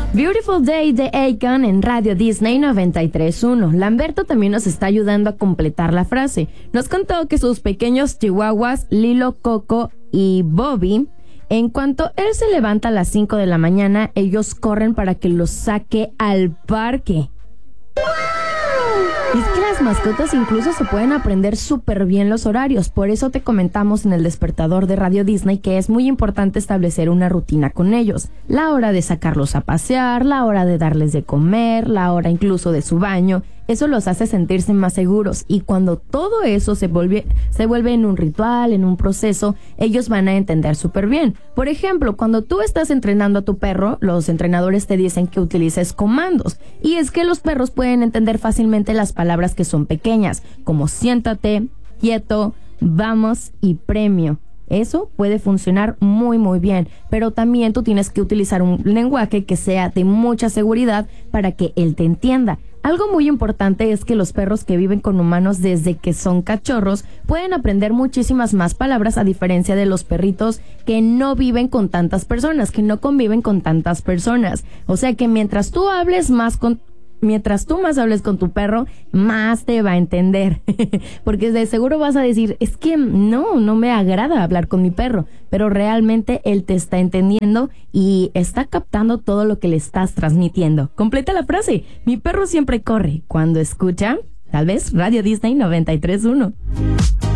Beautiful Day de Akon en Radio Disney 93.1. Lamberto también nos está ayudando a completar la frase. Nos contó que sus pequeños chihuahuas, Lilo, Coco y Bobby, en cuanto él se levanta a las 5 de la mañana, ellos corren para que los saque al parque. Es que las mascotas incluso se pueden aprender súper bien los horarios. Por eso te comentamos en el despertador de Radio Disney que es muy importante establecer una rutina con ellos. La hora de sacarlos a pasear, la hora de darles de comer, la hora incluso de su baño. Eso los hace sentirse más seguros, y cuando todo eso se vuelve en un ritual, en un proceso, ellos van a entender súper bien. Por ejemplo, cuando tú estás entrenando a tu perro, los entrenadores te dicen que utilices comandos, y es que los perros pueden entender fácilmente las palabras que son pequeñas, como siéntate, quieto, vamos y premio. Eso puede funcionar muy muy bien, pero también tú tienes que utilizar un lenguaje que sea de mucha seguridad para que él te entienda. Algo muy importante es que los perros que viven con humanos desde que son cachorros pueden aprender muchísimas más palabras, a diferencia de los perritos que no viven con tantas personas, que no conviven con tantas personas. O sea que mientras tú más hables con tu perro, más te va a entender. Porque de seguro vas a decir, es que no me agrada hablar con mi perro, pero realmente él te está entendiendo y está captando todo lo que le estás transmitiendo. Completa la frase: mi perro siempre corre cuando escucha, tal vez, Radio Disney 93.1.